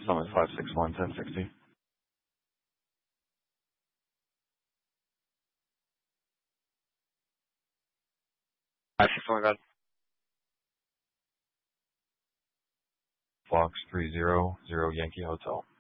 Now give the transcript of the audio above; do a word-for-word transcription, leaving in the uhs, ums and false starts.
Summit five six one, ten sixty. five six one, Fox three zero zero Yankee Hotel.